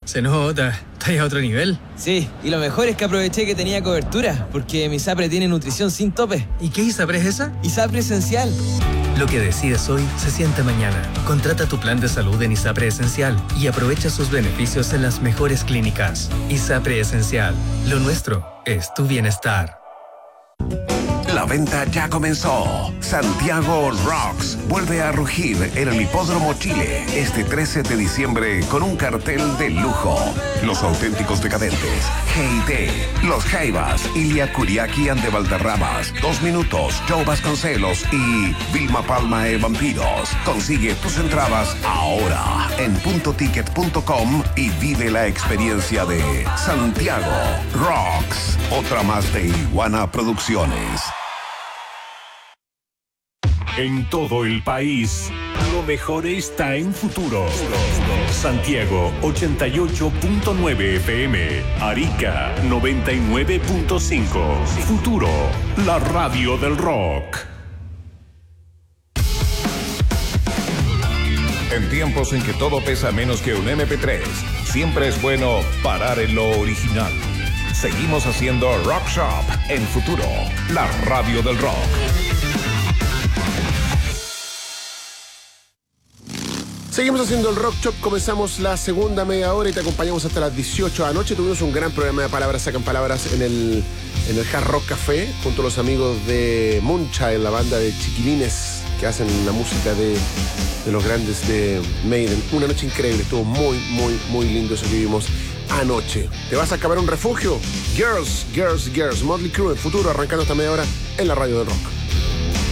Se nota, estás a otro nivel. Sí, y lo mejor es que aproveché que tenía cobertura, porque mi ISAPRE tiene nutrición sin tope. ¿Y qué ISAPRE es esa? ISAPRE Esencial. Lo que decides hoy se siente mañana. Contrata tu plan de salud en ISAPRE Esencial y aprovecha sus beneficios en las mejores clínicas. ISAPRE Esencial. Lo nuestro es tu bienestar. La venta ya comenzó. Santiago Rocks vuelve a rugir en el Hipódromo Chile este 13 de diciembre con un cartel de lujo. Los auténticos decadentes, G&T, Los Jaivas, Ilia Kuriaki de Valderramas, 2 Minutos, Joe Vasconcelos y Vilma Palma e Vampiros. Consigue tus entradas ahora en puntoticket.com y vive la experiencia de Santiago Rocks. Otra más de Iguana Producciones. En todo el país, lo mejor está en Futuro. Santiago 88.9 FM, Arica 99.5. Futuro, la radio del rock. En tiempos en que todo pesa menos que un MP3, siempre es bueno parar en lo original. Seguimos haciendo Rock Shop en Futuro, la radio del rock. Seguimos haciendo el Rock Shop, comenzamos la segunda media hora y te acompañamos hasta las 18. Anoche tuvimos un gran programa de Palabras Sacan Palabras en el Hard Rock Café, junto a los amigos de Moonchild, la banda de chiquilines que hacen la música de los grandes de Maiden. Una noche increíble, estuvo muy lindo eso que vimos anoche. ¿Te vas a acabar un refugio? Girls, Motley Crue en Futuro, arrancando esta media hora en la radio del rock.